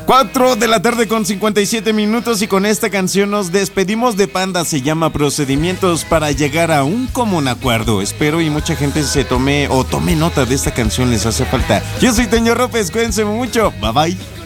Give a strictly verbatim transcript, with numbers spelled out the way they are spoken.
cuatro de la tarde con cincuenta y siete minutos y con esta canción nos despedimos de Panda. Se llama Procedimientos para llegar a un común acuerdo. Espero y mucha gente se tome o tome nota de esta canción, les hace falta. Yo soy Toño López, cuídense mucho. Bye bye.